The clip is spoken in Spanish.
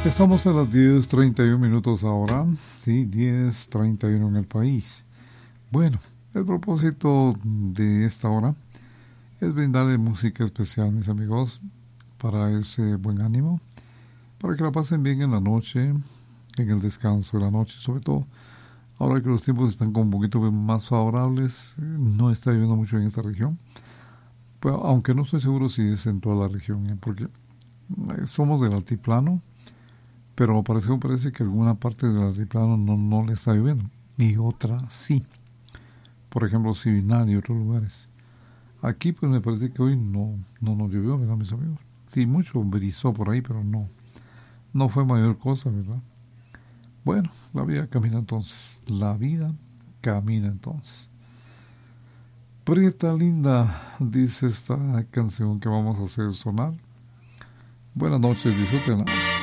Estamos a las 10:31 ahora, sí, 10:31 en el país. Bueno, el propósito de esta hora es brindarle música especial, mis amigos, para ese buen ánimo, para que la pasen bien en la noche, en el descanso de la noche, sobre todo. Ahora que los tiempos están como un poquito más favorables, no está lloviendo mucho en esta región, pero aunque no estoy seguro si es en toda la región, porque somos del altiplano, pero parece que alguna parte del altiplano no le está lloviendo y otra sí. Por ejemplo, Sivinal y otros lugares. Aquí pues me parece que hoy no nos llovió, ¿verdad, mis amigos? Sí, mucho brizó por ahí, pero no fue mayor cosa, ¿verdad? Bueno, la vida camina entonces. La vida camina entonces. Prieta linda, dice esta canción que vamos a hacer sonar. Buenas noches, disfrútenla.